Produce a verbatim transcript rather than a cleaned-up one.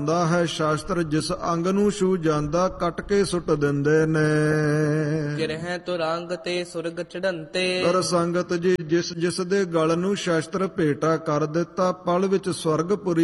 ਦਾ ਹੈ ਸ਼ਾਸਤਰ, ਜਿਸ ਅੰਗ ਨੂੰ ਛੂ ਜਾਂਦਾ ਕੱਟ ਕੇ ਸੁੱਟ ਦਿੰਦੇ ਨੇ। ਗਿਰਹਿ ਤੁਰੰਗ ਤੇ ਸੁਰਗ ਚੜੰਤੇ, ਕਰ ਸੰਗਤ ਜੀ ਜਿਸ ਜਿਸ ਦੇ ਗਲ ਨੂੰ ਸ਼ਾਸਤਰ ਭੇਟਾ ਕਰ ਦਿੱਤਾ, ਪਲ ਵਿੱਚ ਸਵਰਗਪੁਰੀ